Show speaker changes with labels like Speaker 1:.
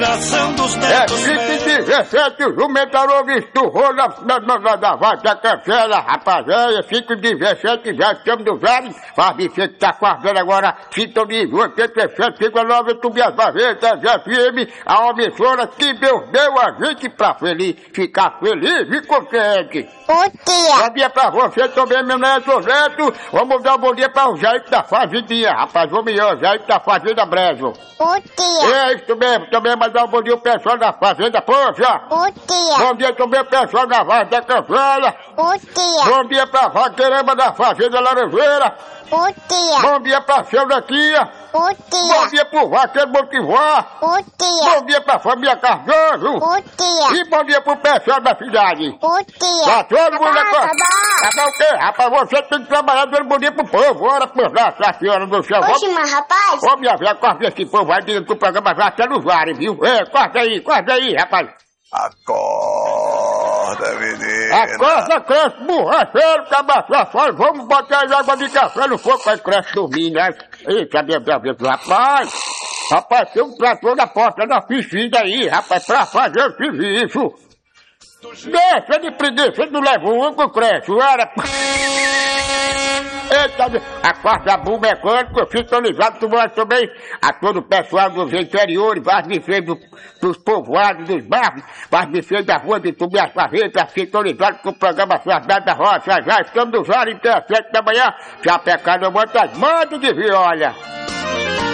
Speaker 1: Fique 17, o Jumentarova esturrou na vaca cancela, rapaziada. Fique 17, já estamos do velho. Mas você que tá guardando agora, sintonizou 87,9 Tubias Barretas, FM, a emissora que Deus deu a gente pra ficar feliz e contente.
Speaker 2: Bom dia.
Speaker 1: Bom dia pra você também, meu neto Neto. Vamos dar um bom dia pra o Jair da Fazendinha, rapaz. Vamos ir, o Jair da Fazenda Brejo.
Speaker 2: Bom dia.
Speaker 1: É isso mesmo, também mandar um bom dia ao pessoal da Fazenda Poxa.
Speaker 2: Bom dia.
Speaker 1: Bom dia também ao pessoal da Vaz da Cancela.
Speaker 2: Bom dia.
Speaker 1: Bom dia pra Vaqueramba da Fazenda Laranjeira.
Speaker 2: Bom dia.
Speaker 1: Bom dia pra Seu Daquia.
Speaker 2: Bom
Speaker 1: Bom
Speaker 2: dia.
Speaker 1: dia pro Vaqueiro Motivar.
Speaker 2: Bom dia.
Speaker 1: Bom dia pra família Cardoso.
Speaker 2: Bom dia.
Speaker 1: E bom dia pro pessoal da cidade.
Speaker 2: Bom dia.
Speaker 1: Tá todo mundo
Speaker 2: Tá
Speaker 1: agora?
Speaker 2: bom.
Speaker 1: Tá bom o quê? Rapaz, você tem que trabalhar dando bom dia pro povo. Ora, por lá, essa senhora do céu.
Speaker 2: Oxe, mas rapaz.
Speaker 1: Ô, minha velha, corta esse povo aí, diga que o programa vai até no VAR, viu? É, corta aí, rapaz.
Speaker 3: Acorda, menina.
Speaker 1: Acorda, cresce, borracheiro, cabaço fora. Vamos botar as água de café no fogo pra ele crescer dormindo, né? Eita, meu Deus, rapaz. Rapaz, tem um trator na porta da piscina aí, rapaz, pra fazer o serviço. Deixa de preguiça, ele não leva o único cresce, era... Eita, a quarta bu mecânico, eu fico ligado também a todo o pessoal dos interiores, vai me ver dos povoados, dos bairros, vai me ver da rua de Tubias Barretas, sintonizado com o programa Cidade da Roça, já estamos nos horários até às 7 da manhã, já pecado, manda de viola.